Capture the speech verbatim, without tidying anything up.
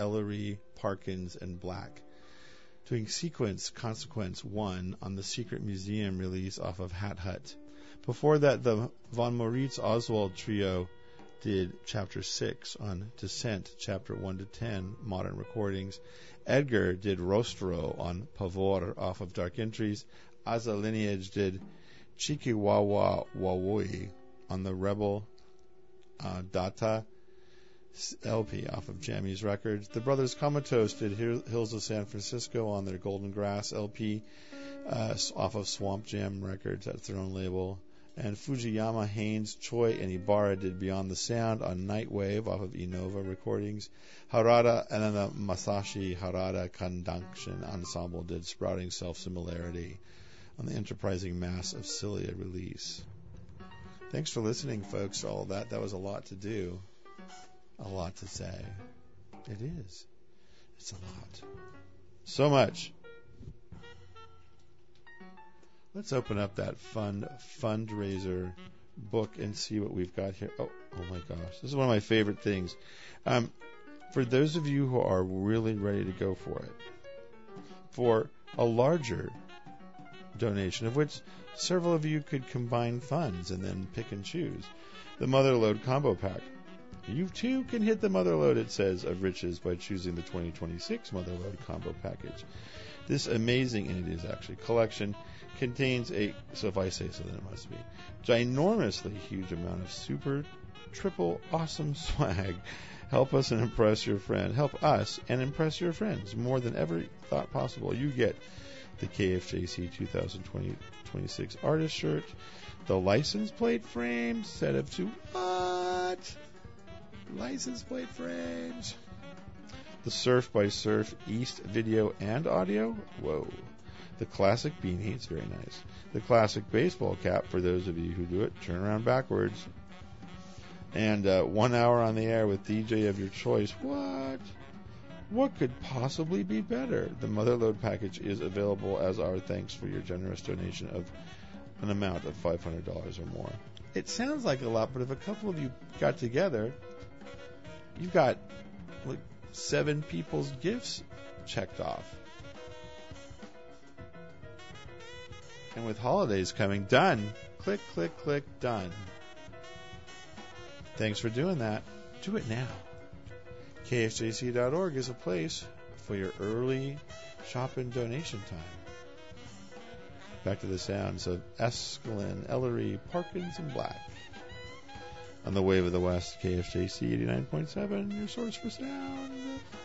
Ellery, Parkins, and Black. Doing Sequence Consequence one on the Secret Museum release off of Hat Hut. Before that, the von Moritz Oswald Trio did Chapter six on Descent, Chapter one to ten, Modern Recordings. Edgar did Rostro on Pavor off of Dark Entries. Asa Lineage did Chikiwawa Wawoi on the Rebel uh, Data L P off of Jammies Records. The Brothers Comatose did Hills of San Francisco on their Golden Grass L P uh, off of Swamp Jam Records. That's their own label. And Fujiyama, Haynes, Choi, and Ibarra did Beyond the Sound on Nightwave off of Innova Recordings. Harada and then the Masashi Harada Conjunction Ensemble did Sprouting Self-Similarity on the Enterprising Mass of Cilia release. Thanks for listening, folks, to all that. That was a lot to do. A lot to say. It is. It's a lot. So much. Let's open up that fund fundraiser book and see what we've got here. Oh, oh my gosh. This is one of my favorite things. Um, for those of you who are really ready to go for it, for a larger donation, of which several of you could combine funds and then pick and choose, the Motherload Combo Pack. You too can hit the Motherload, it says, of riches by choosing the twenty twenty-six Motherload Combo Package. This amazing, and it is actually, collection contains a, so if I say so, then it must be, ginormously huge amount of super, triple, awesome swag. Help us and impress your friend. Help us and impress your friends more than ever thought possible. You get the K F J C twenty twenty-six artist shirt, the license plate frame, set of two, what? License plate frames. The Surf by Surf East video and audio. Whoa. The classic beanie. It's very nice. The classic baseball cap for those of you who do it. Turn around backwards. And uh, one hour on the air with D J of your choice. What? What could possibly be better? The Motherload package is available as our thanks for your generous donation of an amount of five hundred dollars or more. It sounds like a lot, but if a couple of you got together, you've got like seven people's gifts checked off. And with holidays coming, done. Click, click, click, done. Thanks for doing that. Do it now. K F J C dot org is a place for your early shopping donation time. Back to the sounds of Escalin, Ellery, Parkins, and Black. On the Wave of the West, K F J C eighty-nine point seven, your source for sound.